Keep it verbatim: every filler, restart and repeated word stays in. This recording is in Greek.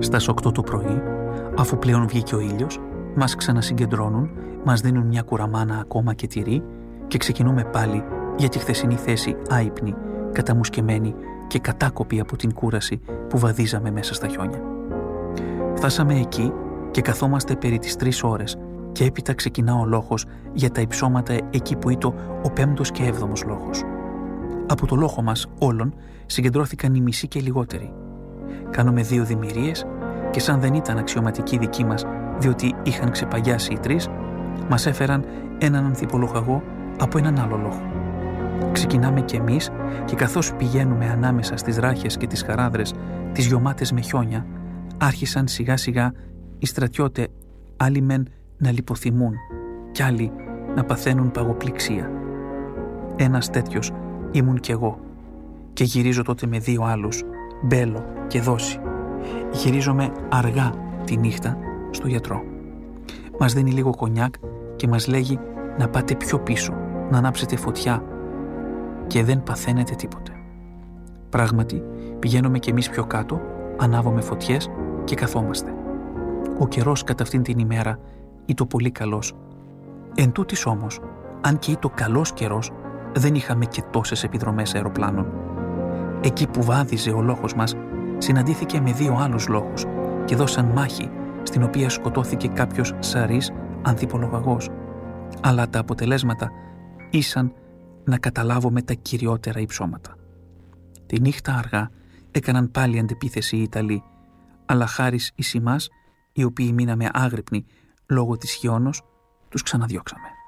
Στις οκτώ το πρωί, αφού πλέον βγήκε ο ήλιος, μας ξανασυγκεντρώνουν, μας δίνουν μια κουραμάνα ακόμα και τυρί και ξεκινούμε πάλι για τη χθεσινή θέση άυπνη, καταμουσκεμένη και κατάκοπη από την κούραση που βαδίζαμε μέσα στα χιόνια. Φτάσαμε εκεί και καθόμαστε περί τις τρεις ώρες και έπειτα ξεκινά ο λόχος για τα υψώματα εκεί που ήτο ο πέμπτος και έβδομος λόχος. Από το λόχο μας όλων συγκεντρώθηκαν οι μισοί και λιγότεροι. Κάνουμε δύο δημιουργίες και σαν δεν ήταν αξιωματικοί δικοί μας, διότι είχαν ξεπαγιάσει οι τρεις, μας έφεραν έναν ανθιπολοχαγό από έναν άλλο λόχο. Ξεκινάμε κι εμείς και καθώς πηγαίνουμε ανάμεσα στις ράχες και τις χαράδρες, τις γιωμάτες με χιόνια, άρχισαν σιγά σιγά οι στρατιώτε άλλοι μεν να λιποθυμούν κι άλλοι να παθαίνουν παγοπληξία. Ένας τέτοιος ήμουν κι εγώ και γυρίζω τότε με δύο άλλους, Μπέλο και Δόση. Γυρίζομαι αργά τη νύχτα στο γιατρό. Μας δίνει λίγο κονιάκ και μας λέγει να πάτε πιο πίσω, να ανάψετε φωτιά και δεν παθαίνετε τίποτε. Πράγματι, πηγαίνουμε κι εμείς πιο κάτω, ανάβουμε φωτιές και καθόμαστε. Ο καιρός κατά αυτήν την ημέρα ήτο πολύ καλός. Εν τούτης όμως, αν και ήτο καλός καιρός, δεν είχαμε και τόσες επιδρομές αεροπλάνων. Εκεί που βάδιζε ο λόχος μας, συναντήθηκε με δύο άλλους λόχους και δώσαν μάχη, στην οποία σκοτώθηκε κάποιος σαρής ανθιπολογαγός. Αλλά τα αποτελέσματα ήσαν να καταλάβουμε τα κυριότερα υψώματα. Τη νύχτα αργά έκαναν πάλι αντεπίθεση οι Ιταλοί, αλλά χάρις εις ημάς, οι οποίοι μείναμε άγρυπνοι λόγω της χιόνος, τους ξαναδιώξαμε.